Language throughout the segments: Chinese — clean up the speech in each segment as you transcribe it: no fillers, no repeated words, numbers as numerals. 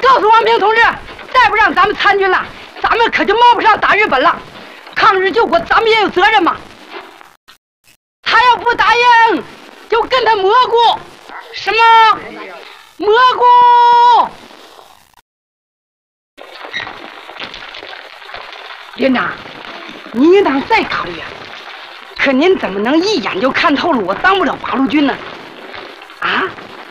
告诉王平同志，再不让咱们参军了，咱们可就冒不上打日本了。抗日救国，咱们也有责任嘛。他要不答应，就跟他蘑菇。什么？蘑菇？连长，您应当再考虑啊。可您怎么能一眼就看透了我当不了八路军呢？啊？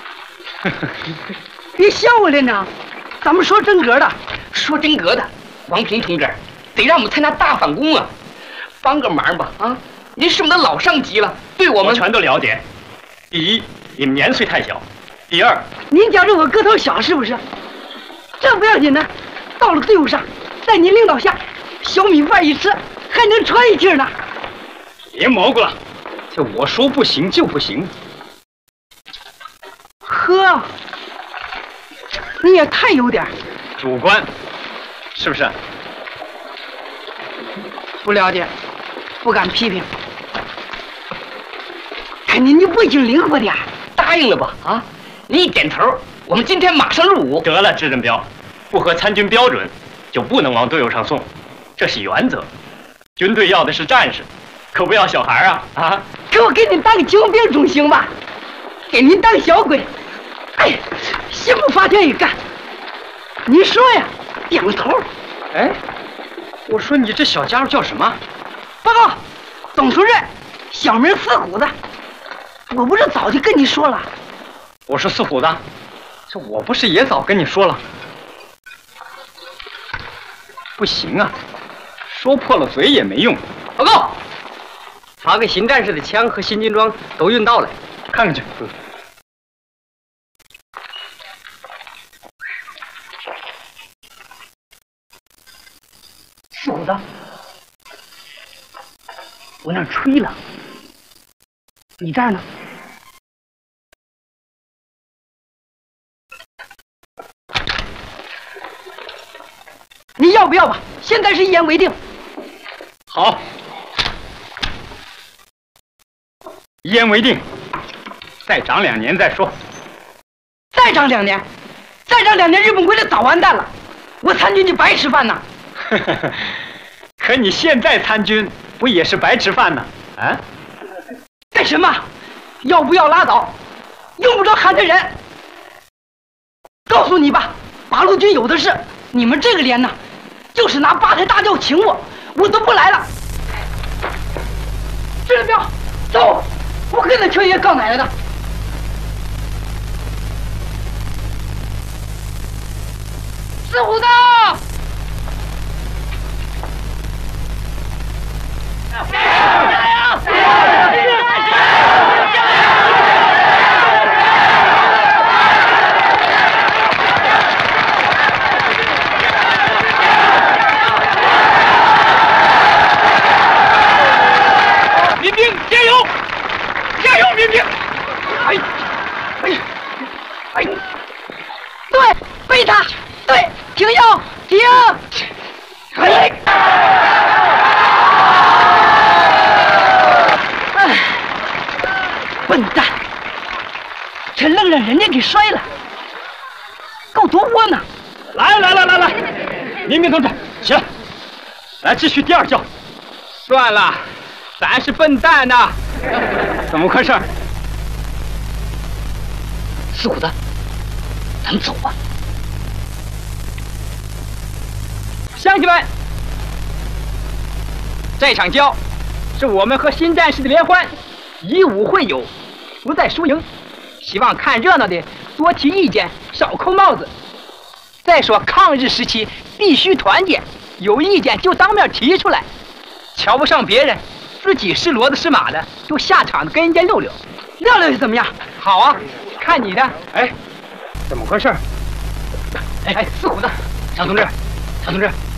别笑啊，连长，咱们说真格的。 说真格的，王平同志，得让我们参加大反攻啊！帮个忙吧啊！您是我们的老上级了，对我们全都了解。第一，你们年岁太小；第二， 您觉着我个头小是不是？这不要紧的，到了队伍上，在您领导下，小米饭一吃，还能喘一气呢。 别蘑菇了，这我说不行就不行。 呵，你也太有点主观，是不是？ 不了解，不敢批评。可您就不行灵活点， 答应了吧？啊，您一点头，我们今天马上入伍。 得了，支正彪，不合参军标准，就不能往队伍上送，这是原则。军队要的是战士，可不要小孩啊！啊！ 给我给您当个救兵总行吧？给您当小鬼，哎，心不发天也干。你说呀，点个头。 哎，我说你这小家伙叫什么？ 报告，董书任，小名四虎子。我不是早就跟你说了？ 我是四虎子，这我不是也早跟你说了？不行啊，说破了嘴也没用。 报告，查给新战士的枪和新军装都运到了， 看看去。 四虎子，我那儿吹了，你这儿呢？你要不要吧？现在是一言为定。 好，一言为定。再长2年再说。 再长2年，再长2年，日本鬼子早完蛋了，我参军就白吃饭呐。 可你现在参军不也是白吃饭呢？啊？ 干什么？要不要拉倒？用不着喊他人。告诉你吧，八路军有的是，你们这个连呐，就是拿8抬大轿请我，我都不来了。支正彪，走，我跟他缺爷告奶奶的。四虎子。 民兵加油！加油，民兵！ 对，背他，对，停腰，停。哎，笨蛋，这愣让人家给摔了，够多窝囊。 来，民兵同志，起来，来继续第2教。 算了，咱是笨蛋呐。 怎么回事？ 四虎子，咱们走吧。 乡亲们，这场交是我们和新战士的联欢，以武会友，不在输赢。希望看热闹的多提意见，少扣帽子。再说抗日时期必须团结，有意见就当面提出来，瞧不上别人，自己是骡子是马的，就下场跟人家溜溜， 溜溜又怎么样？ 好啊，看你的。 哎，怎么回事？ 哎，四虎子，小同志，